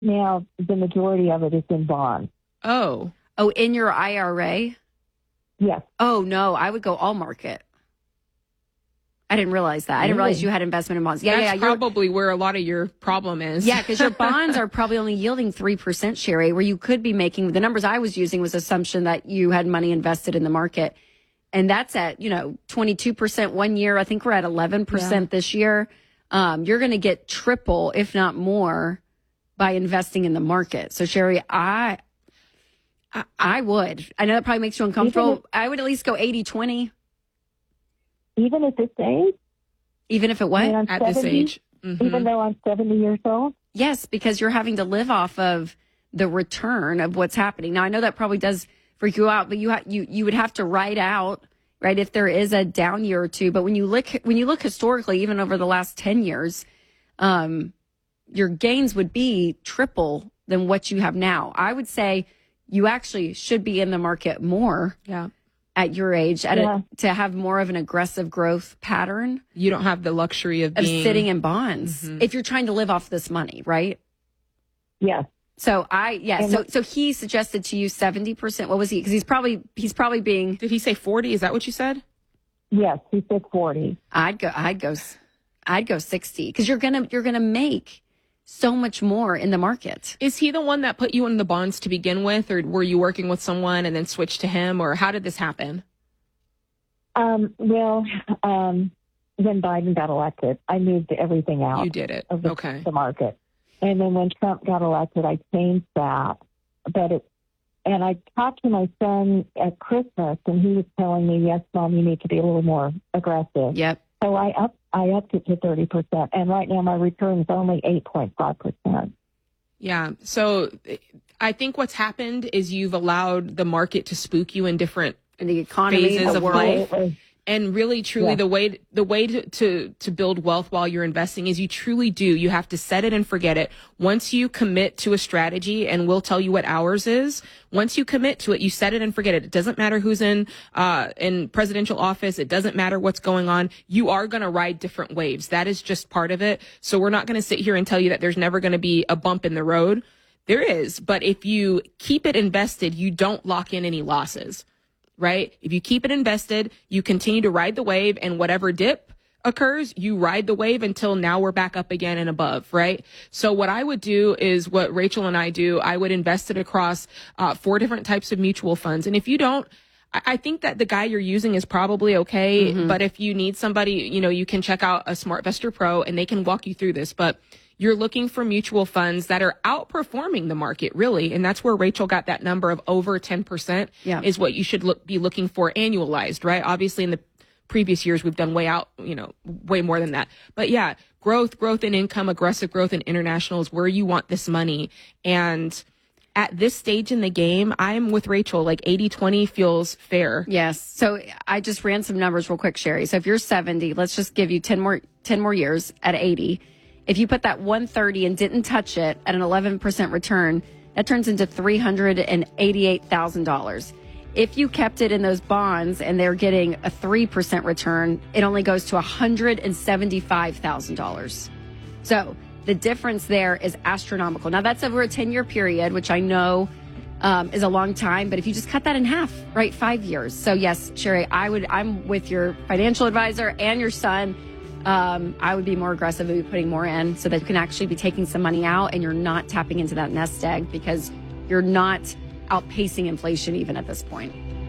now the majority of it is in bonds. Oh, in your IRA? Yes. Oh, no, I would go all market. I didn't realize that. I didn't realize you had investment in bonds. That's probably where a lot of your problem is. Yeah, because your bonds are probably only yielding 3%, Sherry, where you could be making, the numbers I was using was assumption that you had money invested in the market. And that's at, 22% 1 year. I think we're at 11% this year. You're going to get triple, if not more, by investing in the market. So, Sherry, I would. I know that probably makes you uncomfortable. I would at least go 80-20. Even at this age? Even if it what? At 70, this age. Mm-hmm. Even though I'm 70 years old? Yes, because you're having to live off of the return of what's happening. Now, I know that probably does freak you out, but you would have to write out, right, if there is a down year or two. But when you look historically, even over the last 10 years, your gains would be triple than what you have now. I would say you actually should be in the market more. Yeah. At your age, to have more of an aggressive growth pattern. You don't have the luxury of sitting in bonds if you're trying to live off this money, right? Yes. So so he suggested to you 70%. What was he? Because he's probably being. Did he say 40? Is that what you said? Yes, he said 40. I'd go 60 because you're gonna make so much more in the market. Is he the one that put you in the bonds to begin with, or were you working with someone and then switched to him, or how did this happen? When Biden got elected, I moved everything out. You did it. Of Okay. The market. And then when Trump got elected, I changed that. And I talked to my son at Christmas, and he was telling me, yes, Mom, you need to be a little more aggressive. Yep. So I upped it to 30%, and right now my return is only 8.5%. Yeah. So I think what's happened is you've allowed the market to spook you in different the economy, phases of life. Absolutely. And really, truly, the way to build wealth while you're investing is you truly do. You have to set it and forget it. Once you commit to a strategy, and we'll tell you what ours is, once you commit to it, you set it and forget it. It doesn't matter who's in presidential office. It doesn't matter what's going on. You are going to ride different waves. That is just part of it. So we're not going to sit here and tell you that there's never going to be a bump in the road. There is. But if you keep it invested, you don't lock in any losses. Right? If you keep it invested, you continue to ride the wave, and whatever dip occurs, you ride the wave until now we're back up again and above, right? So what I would do is what Rachel and I do. I would invest it across 4 different types of mutual funds. And if you don't, I think that the guy you're using is probably okay. Mm-hmm. But if you need somebody, you can check out a SmartVestor Pro and they can walk you through this. But you're looking for mutual funds that are outperforming the market, really. And that's where Rachel got that number of over 10% is what you should be looking for annualized, right? Obviously, in the previous years, we've done way more than that. But yeah, growth in income, aggressive growth in international is where you want this money. And at this stage in the game, I'm with Rachel, like 80-20 feels fair. Yes. So I just ran some numbers real quick, Sherry. So if you're 70, let's just give you 10 more years at 80. If you put that 130 and didn't touch it at an 11% return, that turns into $388,000. If you kept it in those bonds and they're getting a 3% return, it only goes to $175,000. So the difference there is astronomical. Now that's over a 10-year period, which I know is a long time, but if you just cut that in half, right, 5 years. So yes, Sherry, I'm with your financial advisor and your son. I would be more aggressive and be putting more in so that you can actually be taking some money out and you're not tapping into that nest egg because you're not outpacing inflation even at this point.